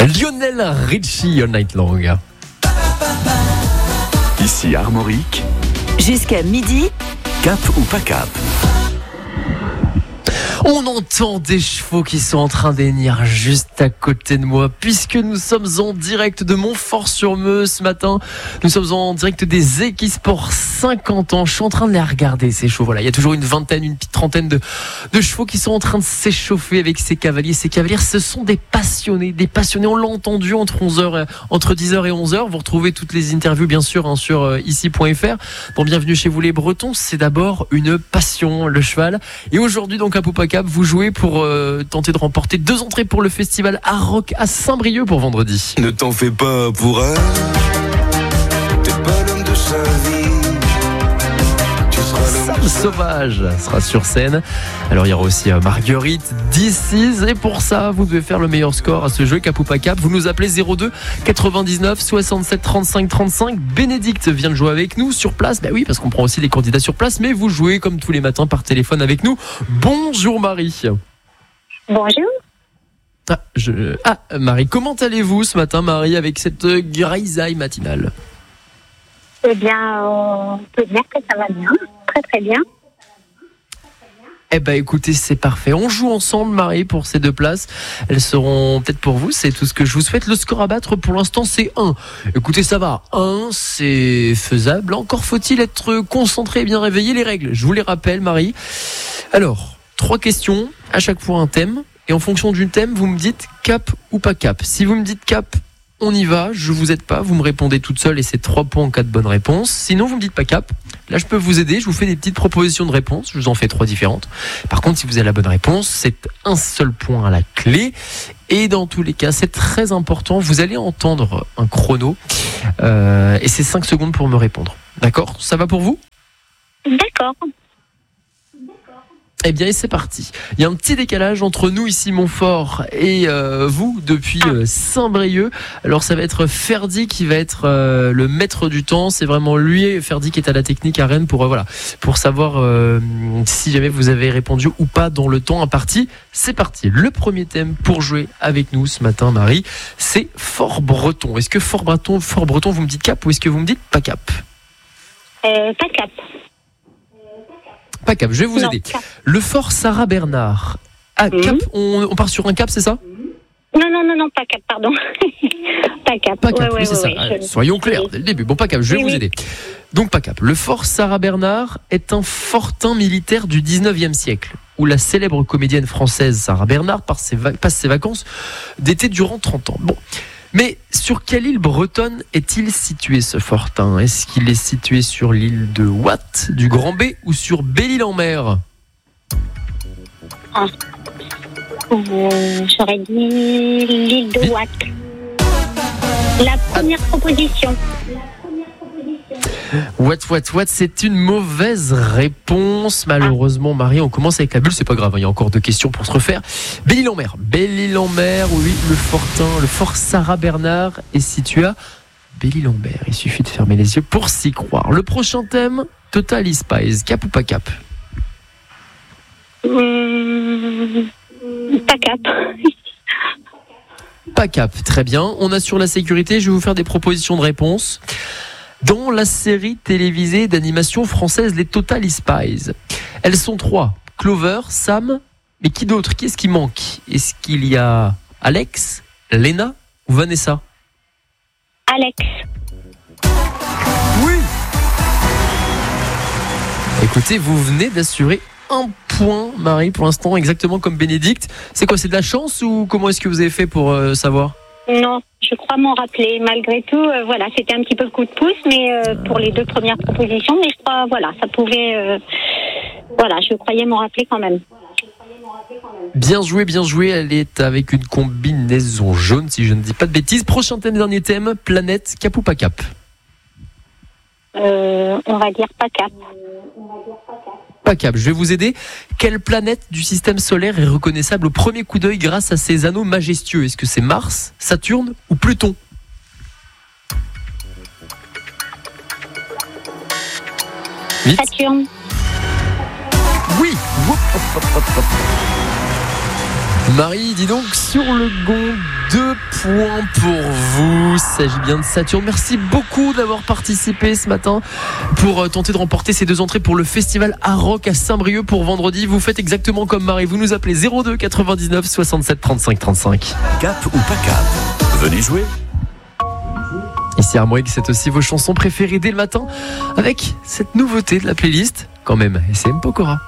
Lionel Richie, All Night Long. Ici Armorique, Jusqu'à midi, cap ou pas cap? On entend des chevaux qui sont en train d'hennir juste à côté de moi, puisque nous sommes en direct de Montfort-sur-Meuse ce matin. Nous sommes en direct des Equisports 50 ans. Je suis en train de les regarder, ces chevaux. Voilà, il y a toujours une vingtaine, une petite trentaine de chevaux qui sont en train de s'échauffer avec ces cavaliers. Ces cavaliers, ce sont des passionnés. On l'a entendu entre 10h et 11h. Vous retrouvez toutes les interviews, bien sûr, sur ici.fr. Dans Bienvenue chez vous les Bretons, c'est d'abord une passion, le cheval. Et aujourd'hui, donc, à Poupacap, vous jouez pour tenter de remporter 2 entrées pour le festival Art Rock à Saint-Brieuc pour vendredi. Ne t'en fais pas pour elle, t'es pas l'homme de sa vie. Tu seras l'homme Sam Sauvage sera sur scène. Alors il y aura aussi Marguerite, This Is. Et pour ça, vous devez faire le meilleur score à ce jeu qu'à Poupacap. Vous nous appelez 02 99 67 35 35. Bénédicte vient de jouer avec nous sur place. Ben oui, parce qu'on prend aussi les candidats sur place. Mais vous jouez comme tous les matins par téléphone avec nous. Bonjour Marie. Bonjour. Marie, comment allez-vous ce matin, Marie, avec cette grisaille matinale? Eh bien, on peut dire que ça va bien. Très très bien. Eh ben écoutez, c'est parfait. On joue ensemble, Marie, pour ces 2 places. Elles seront peut-être pour vous, c'est tout ce que je vous souhaite. Le score à battre pour l'instant, c'est 1. Écoutez, ça va. 1, c'est faisable. Encore faut-il être concentré et bien réveillé. Les règles, je vous les rappelle, Marie. Alors, 3 questions, à chaque fois un thème. Et en fonction du thème, vous me dites cap ou pas cap. Si vous me dites cap, on y va, je vous aide pas, vous me répondez toute seule et c'est 3 points en cas de bonne réponse. Sinon, vous me dites pas cap. Là, je peux vous aider, je vous fais des petites propositions de réponse, je vous en fais 3 différentes. Par contre, si vous avez la bonne réponse, c'est un seul point à la clé. Et dans tous les cas, c'est très important, vous allez entendre un chrono et c'est 5 secondes pour me répondre. D'accord ? Ça va pour vous ? D'accord. Eh bien, et c'est parti. Il y a un petit décalage entre nous ici, Montfort, et vous depuis Saint-Brieuc. Alors, ça va être Ferdi qui va être le maître du temps. C'est vraiment lui, Ferdi, qui est à la technique à Rennes pour savoir si jamais vous avez répondu ou pas dans le temps imparti. C'est parti. Le premier thème pour jouer avec nous ce matin, Marie, c'est Fort Breton. Est-ce que Fort Breton, vous me dites cap ou est-ce que vous me dites pas cap ? Pas cap. Pas cap, je vais vous aider. Cap. Le fort Sarah Bernard. Cap, on part sur un cap, c'est ça ? Non, pas cap, pardon. Pas cap. Pas cap, Ouais, oui, c'est ça. Soyons clairs dès le début. Bon, pas cap, je vais vous aider. Donc, pas cap. Le fort Sarah Bernard est un fortin militaire du 19e siècle, où la célèbre comédienne française Sarah Bernard passe ses vacances d'été durant 30 ans. Bon. Mais sur quelle île bretonne est-il situé, ce fortin ? Est-ce qu'il est situé sur l'île de Watt, du Grand B, ou sur Belle-Île-en-Mer ? J'aurais dit l'île de Watt. La première proposition. What, c'est une mauvaise réponse. Malheureusement, Marie, on commence avec la bulle, c'est pas grave, il y a encore 2 questions pour se refaire. Belle-Île-en-Mer, oui, le fort Sarah Bernard est situé à Belle-Île-en-Mer. Il suffit de fermer les yeux pour s'y croire. Le prochain thème, Total Spies, cap ou pas cap ? Pas cap. Pas cap, très bien. On assure la sécurité, je vais vous faire des propositions de réponse. Dans la série télévisée d'animation française Les Total Spies, elles sont 3. Clover, Sam, mais qui d'autre ? Qui est-ce qui manque ? Est-ce qu'il y a Alex, Lena ou Vanessa ? Alex. Oui. Écoutez, vous venez d'assurer 1 point, Marie, pour l'instant, exactement comme Bénédicte. C'est quoi, c'est de la chance ou comment est-ce que vous avez fait pour savoir ? Non, je crois m'en rappeler. Malgré tout, c'était un petit peu le coup de pouce, mais pour les 2 premières propositions, mais je crois, ça pouvait, je croyais m'en rappeler quand même. Bien joué, elle est avec une combinaison jaune, si je ne dis pas de bêtises. Prochain thème, dernier thème, planète, cap ou pas cap ? On va dire pas cap. Pas cap, je vais vous aider. Quelle planète du système solaire est reconnaissable au premier coup d'œil grâce à ses anneaux majestueux ? Est-ce que c'est Mars, Saturne ou Pluton ? Vite. Saturne. Oui. Marie, dis donc, sur le gong 2 points pour vous. Il s'agit bien de Saturne. Merci beaucoup d'avoir participé ce matin pour tenter de remporter ces 2 entrées pour le festival Aroc à Saint-Brieuc pour vendredi. Vous faites exactement comme Marie. Vous nous appelez 02 99 67 35 35. Cap ou pas cap? Venez jouer. Ici Armorique, c'est aussi vos chansons préférées dès le matin avec cette nouveauté de la playlist quand même. Et c'est M. Pokora.